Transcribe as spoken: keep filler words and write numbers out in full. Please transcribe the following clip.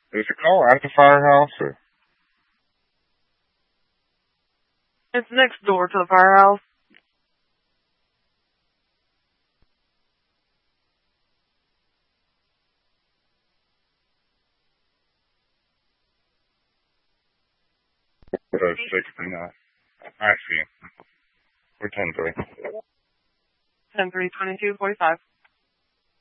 Is the call at the firehouse or? It's next door to the firehouse. Uh, sixty-nine. I see. We're ten three. ten three twenty two forty five.